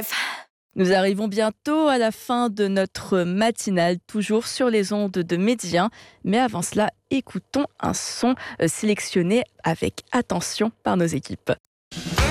life. Nous arrivons bientôt à la fin de notre matinale, toujours sur les ondes de Médien. Mais avant cela, écoutons un son sélectionné avec attention par nos équipes.